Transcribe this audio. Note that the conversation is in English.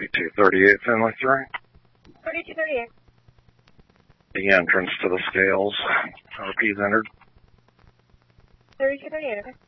3238 Finley 3. 3238. The entrance to the scales. RP's entered. 3238, okay.